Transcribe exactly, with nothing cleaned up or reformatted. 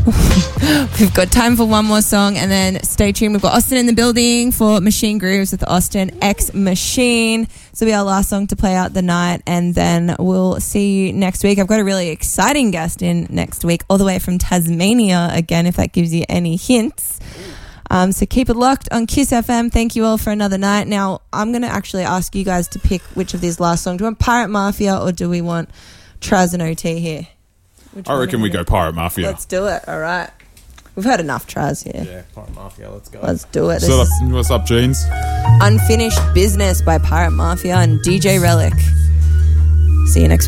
We've got time for one more song, and then stay tuned. We've got Austin in the building for Machine Grooves with Austin X Machine. This will be our last song to play out the night, and then we'll see you next week. I've got a really exciting guest in next week, all the way from Tasmania again, if that gives you any hints. Um, so keep it locked on Kiss F M. Thank you all for another night. Now, I'm going to actually ask you guys to pick which of these last songs. Do we want Pirate Mafia or do we want Traz and O T here? Which I reckon we go Pirate Mafia. Let's do it. All right. We've heard enough Traz here. Yeah, Pirate Mafia, let's go. Let's do it. This What's is up, what's up, Jeans? Unfinished Business by Pirate Mafia and D J Relic. See you next week.